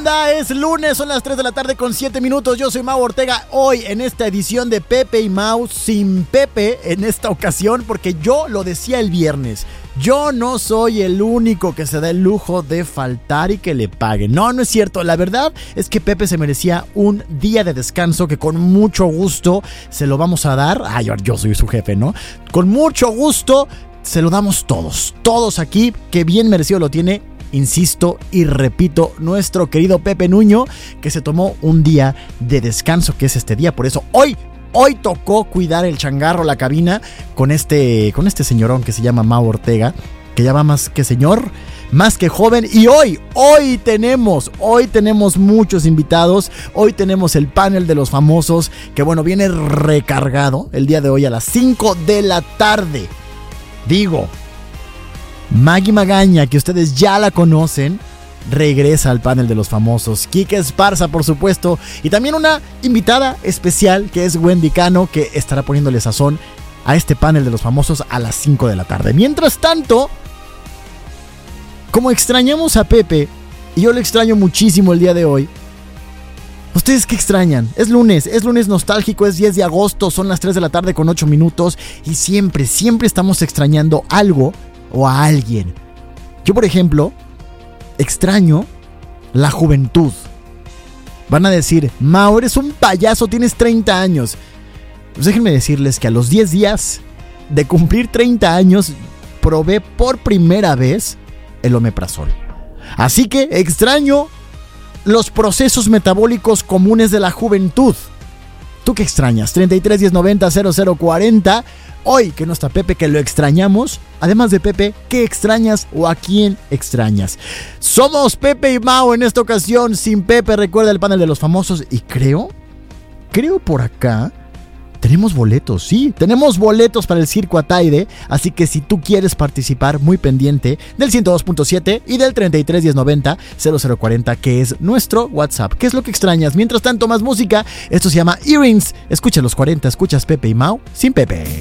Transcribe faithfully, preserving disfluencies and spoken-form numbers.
banda? Es lunes, son las tres de la tarde con siete minutos. Yo soy Mau Ortega. Hoy en esta edición de Pepe y Mau, sin Pepe en esta ocasión, porque yo lo decía el viernes. Yo no soy el único que se da el lujo de faltar y que le paguen. No, no es cierto. La verdad es que Pepe se merecía un día de descanso que con mucho gusto se lo vamos a dar. Ay, yo soy su jefe, ¿no? Con mucho gusto se lo damos todos. Todos aquí, que bien merecido lo tiene. Insisto y repito, nuestro querido Pepe Nuño, que se tomó un día de descanso, que es este día. Por eso hoy, hoy tocó cuidar el changarro, la cabina, con este, con este señorón que se llama Mau Ortega, que ya va más que señor, más que joven. Y hoy, hoy tenemos, hoy tenemos muchos invitados. Hoy tenemos el panel de los famosos, que bueno, viene recargado el día de hoy a las cinco de la tarde. Digo, Maggie Magaña, que ustedes ya la conocen, regresa al panel de los famosos. Kike Esparza, por supuesto. Y también una invitada especial, que es Wendy Cano, que estará poniéndole sazón a este panel de los famosos a las cinco de la tarde. Mientras tanto, como extrañamos a Pepe, y yo lo extraño muchísimo el día de hoy, ¿ustedes qué extrañan? Es lunes, es lunes nostálgico, es diez de agosto, son las tres de la tarde con ocho minutos, y siempre, siempre estamos extrañando algo o a alguien. Yo, por ejemplo, extraño la juventud. Van a decir, Mau, eres un payaso, tienes treinta años. Pues déjenme decirles que a los diez días de cumplir treinta años probé por primera vez el omeprazol. Así que extraño los procesos metabólicos comunes de la juventud. ¿Tú qué extrañas? treinta y tres, diez, noventa, cero cero cuarenta. Hoy que no está Pepe, que lo extrañamos. Además de Pepe, ¿qué extrañas o a quién extrañas? Somos Pepe y Mau en esta ocasión. Sin Pepe, recuerda el panel de los famosos. Y creo, creo por acá, tenemos boletos, sí, tenemos boletos para el Circo Ataide. Así que si tú quieres participar, muy pendiente del ciento dos punto siete y del treinta y tres, diez, noventa, cero cero cuarenta, que es nuestro WhatsApp. ¿Qué es lo que extrañas? Mientras tanto, más música. Esto se llama Earrings. Escucha los cuarenta, escuchas Pepe y Mau sin Pepe.